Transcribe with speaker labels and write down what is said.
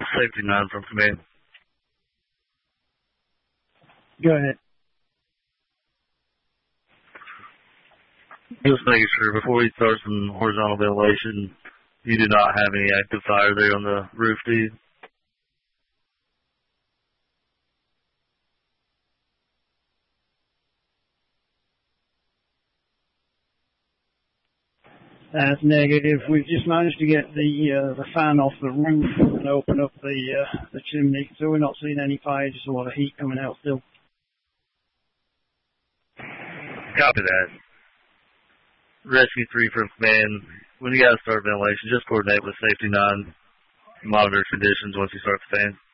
Speaker 1: Safety 9 from command.
Speaker 2: Go ahead.
Speaker 1: Just making sure before we start some horizontal ventilation, you do not have any active fire there on the roof, do you?
Speaker 2: That's negative. We've just managed to get the fan off the roof and open up the chimney, so we're not seeing any fire, just a lot of heat coming out still.
Speaker 1: Copy that. Rescue 3 from command. When you guys start ventilation, just coordinate with Safety 9, monitor conditions once you start the fan.